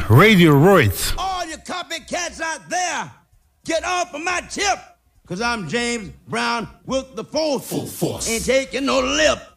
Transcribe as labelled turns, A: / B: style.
A: Radio Royce.
B: All you copycats out there, get off of my tip. Cause I'm James Brown with the full force. Ain't taking no lip.